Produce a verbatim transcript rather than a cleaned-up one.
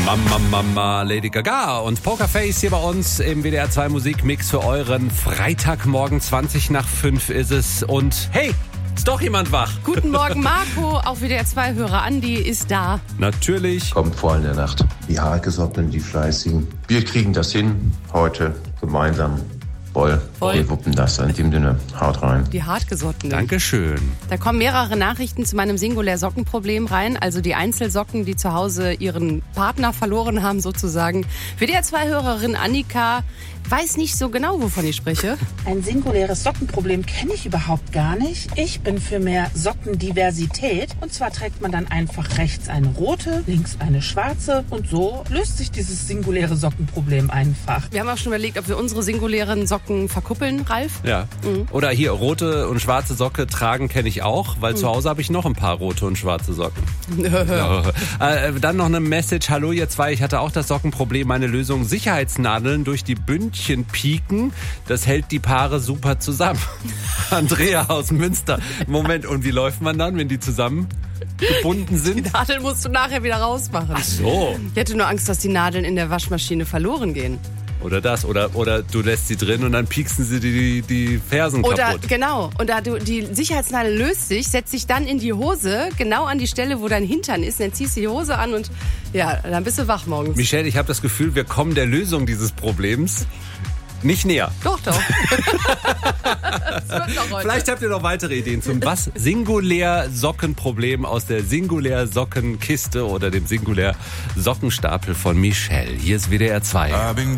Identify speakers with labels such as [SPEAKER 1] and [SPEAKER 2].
[SPEAKER 1] Mama, Mama, Lady Gaga und Pokerface hier bei uns im W D R zwei Musikmix für euren Freitagmorgen. zwanzig nach fünf ist es. Und hey, ist doch jemand wach.
[SPEAKER 2] Guten Morgen, Marco. Auch W D R zwei Hörer Andi ist da.
[SPEAKER 1] Natürlich.
[SPEAKER 3] Kommt vor in der Nacht. Die Hartgesottenen, die Fleißigen. Wir kriegen das hin heute gemeinsam. Voll.
[SPEAKER 2] Voll.
[SPEAKER 3] Wir wuppen das. In dem Sinne, haut rein.
[SPEAKER 2] Die Hartgesottenen.
[SPEAKER 1] Dankeschön.
[SPEAKER 2] Da kommen mehrere Nachrichten zu meinem Singulär-Sockenproblem rein. Also die Einzelsocken, die zu Hause ihren Partner verloren haben sozusagen. W D R zwei Hörerin Annika weiß nicht so genau, wovon ich spreche.
[SPEAKER 4] Ein singuläres Sockenproblem kenne ich überhaupt gar nicht. Ich bin für mehr Sockendiversität. Und zwar trägt man dann einfach rechts eine rote, links eine schwarze. Und so löst sich dieses singuläre Sockenproblem einfach.
[SPEAKER 2] Wir haben auch schon überlegt, ob wir unsere singulären Socken verkuppeln, Ralf.
[SPEAKER 1] Ja.
[SPEAKER 2] Mhm.
[SPEAKER 1] Oder hier, rote und schwarze Socke tragen kenne ich auch, weil mhm. zu Hause habe ich noch ein paar rote und schwarze Socken. ja. äh, dann noch eine Message. Hallo ihr zwei, ich hatte auch das Sockenproblem. Meine Lösung, Sicherheitsnadeln durch die Bündchen pieken. Das hält die Paare super zusammen. Andrea aus Münster. Moment, und wie läuft man dann, wenn die zusammen gebunden sind?
[SPEAKER 2] Die Nadeln musst du nachher wieder rausmachen.
[SPEAKER 1] Ach so.
[SPEAKER 2] Ich hätte nur Angst, dass die Nadeln in der Waschmaschine verloren gehen.
[SPEAKER 1] Oder das, oder, oder du lässt sie drin und dann pieksen sie die, die Fersen
[SPEAKER 2] Oder,
[SPEAKER 1] kaputt.
[SPEAKER 2] genau, und da du, die Sicherheitsnadel löst sich, setzt sich dann in die Hose, genau an die Stelle, wo dein Hintern ist, dann ziehst du die Hose an und ja, dann bist du wach morgens.
[SPEAKER 1] Michelle, ich habe das Gefühl, wir kommen der Lösung dieses Problems nicht näher.
[SPEAKER 2] Doch, doch. Das wird noch heute.
[SPEAKER 1] Vielleicht habt ihr noch weitere Ideen zum was Singulär-Sockenproblem aus der Singulär-Sockenkiste oder dem Singulär-Sockenstapel von Michelle. Hier ist W D R zwei.